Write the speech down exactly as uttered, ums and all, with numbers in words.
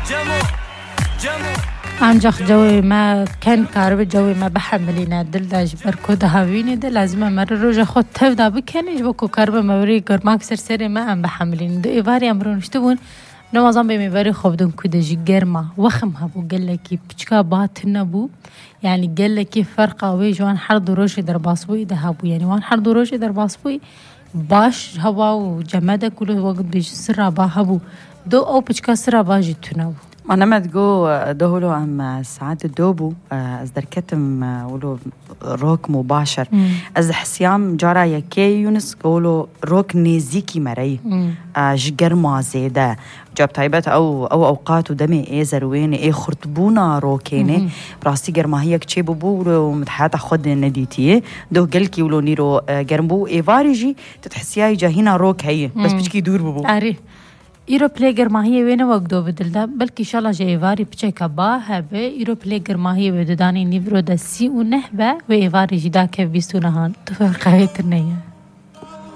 انجخ جوي ما كان كارب جوي ما بحملينا دل داج بركو دهاويني دل لازم مر روجا خود تفدا بكنيش بكو كارب موري كر ما كسر سري ما ام بحملين دو ايفاري امرون شتبون نوازم بمباري خبدون كده جرما وخمها بو قال لك بتشكا باتنا بو يعني قال لك فرقه وي جوان حرض روشي درباسوي دهابو يعني وان حرض روشي درباسوي باش هوا وجماده كل وقت بيج سرا باهبو دو او بتشكا سرا باجي تناو أنا ما تقول دهولو أم ساعات الدوبو از در كتم ولو روك مباشر از حسيام جارا يكي يونس قولو روك نزيكي مري جگر ما زيدا جاب طيبات أو أو أوقات ودمي إيه زروين إيه خرطبونا روكيني راستي جرماهيك تشي ببو متحاتا خد نديتيه دو قلكي ولو نيرو جرمبو إيه فارجي تتحسياي جاهينا روك هي بس بتشكي دور ببو أري ایرو پلیگر ماهی وینه وقت بدل ده بلکه شالا جیواری بچه کبا هبه ایرو پلیگر ماهی بدانی نیورو دسی و نه به و ایواری جدا که بیستونه هان تو فرقه ترنیه